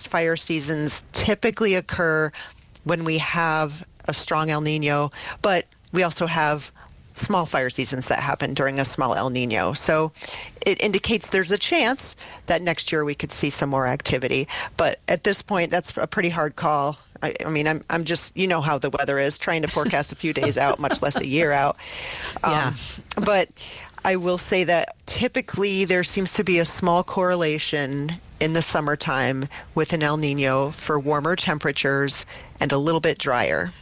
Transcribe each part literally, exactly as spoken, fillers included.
fire seasons typically occur when we have a strong El Nino, but we also have small fire seasons that happen during a small El Nino. So it indicates there's a chance that next year we could see some more activity. But at this point, that's a pretty hard call. I, I mean, I'm I'm just, you know how the weather is, trying to forecast a few days out, much less a year out. Um, yeah. But I will say that typically there seems to be a small correlation in the summertime with an El Nino for warmer temperatures and a little bit drier.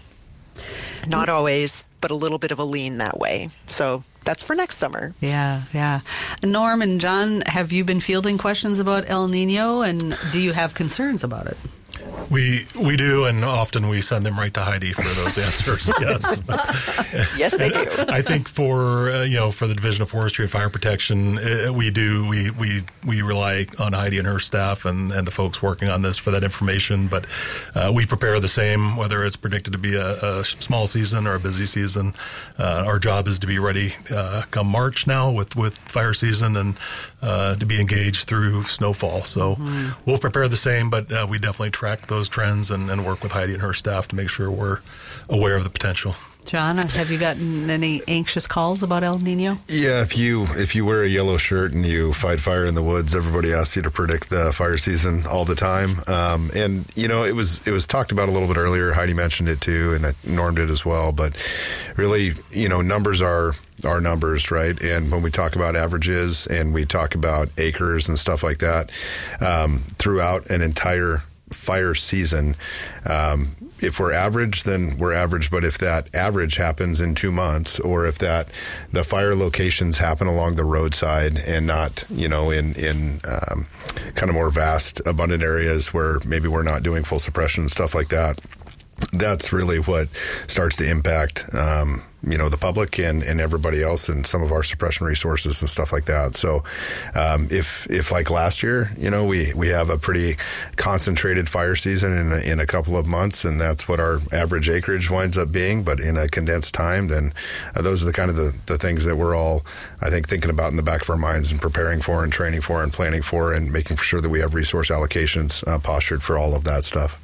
Not always, but a little bit of a lean that way. So that's for next summer. Yeah, yeah. Norm and John, have you been fielding questions about El Nino, and do you have concerns about it? We we do, and often we send them right to Heidi for those answers. Yes, yes, they do. I think for uh, you know for the Division of Forestry and Fire Protection, uh, we do we, we we rely on Heidi and her staff and, and the folks working on this for that information. But uh, we prepare the same, whether it's predicted to be a, a small season or a busy season. Uh, our job is to be ready uh, come March now with, with fire season and uh, to be engaged through snowfall. So mm-hmm. we'll prepare the same, but uh, we definitely track those trends and, and work with Heidi and her staff to make sure we're aware of the potential. John, have you gotten any anxious calls about El Nino? Yeah, if you if you wear a yellow shirt and you fight fire in the woods, everybody asks you to predict the fire season all the time. Um, and you know, it was it was talked about a little bit earlier. Heidi mentioned it too, and Norm did as well. But really, you know, numbers are our numbers, right? And when we talk about averages and we talk about acres and stuff like that, um, throughout an entire fire season, um, if we're average, then we're average. But if that average happens in two months, or if that the fire locations happen along the roadside and not, you know, in in um, kind of more vast, abundant areas where maybe we're not doing full suppression and stuff like that, that's really what starts to impact, um, you know, the public and, and everybody else and some of our suppression resources and stuff like that. So um, if, if like last year, you know, we, we have a pretty concentrated fire season in a, in a couple of months, and that's what our average acreage winds up being, but in a condensed time, then uh, those are the kind of the, the things that we're all, I think, thinking about in the back of our minds and preparing for and training for and planning for and making sure that we have resource allocations uh, postured for all of that stuff.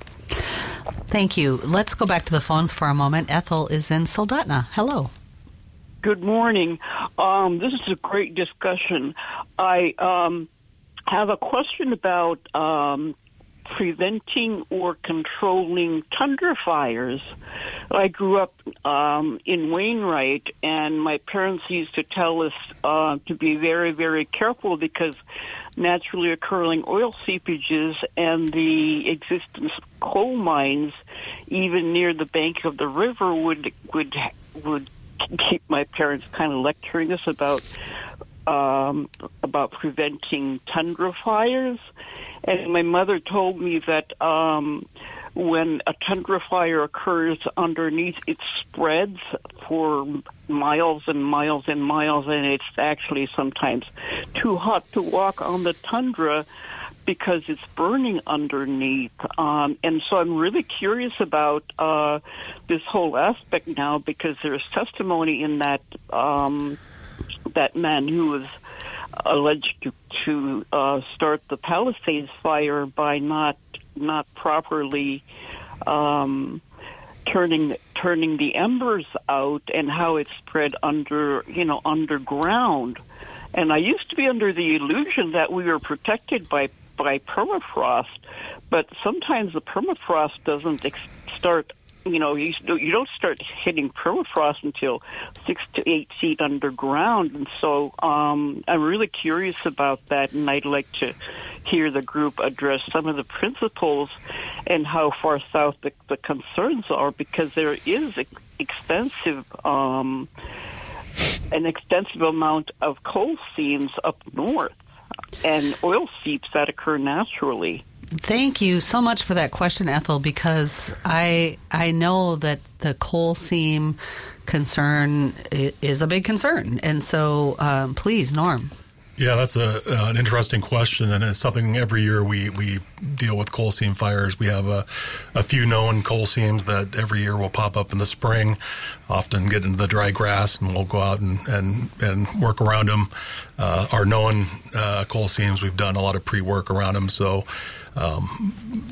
Thank you. Let's go back to the phones for a moment. Ethel is in Soldotna. Hello. Good morning. Um, this is a great discussion. I um, have a question about um, preventing or controlling tundra fires. I grew up um, in Wainwright, and my parents used to tell us uh, to be very, very careful because naturally occurring oil seepages and the existence of coal mines, even near the bank of the river, would would would keep my parents kind of lecturing us about um, about preventing tundra fires. And my mother told me that um, when a tundra fire occurs underneath, it spreads for miles and miles and miles, and it's actually sometimes too hot to walk on the tundra because it's burning underneath. Um, and so I'm really curious about uh, this whole aspect now, because there's testimony in that um, that man who was alleged to, to uh, start the Palisades fire by not not properly um, turning turning the embers out, and how it spread under you know underground. And I used to be under the illusion that we were protected by by permafrost, but sometimes the permafrost doesn't ex- start. You know, you, you don't start hitting permafrost until six to eight feet underground. And so um, I'm really curious about that, and I'd like to hear the group address some of the principles and how far south the, the concerns are, because there is ex- extensive, um, an extensive amount of coal seams up north and oil seeps that occur naturally. Thank you so much for that question, Ethel, because I I know that the coal seam concern is a big concern. And so, um, please, Norm. Yeah, that's a, uh, an interesting question, and it's something every year we, we deal with coal seam fires. We have a, a few known coal seams that every year will pop up in the spring, often get into the dry grass, and we'll go out and, and, and work around them. Uh, our known uh, coal seams, we've done a lot of pre-work around them, so um,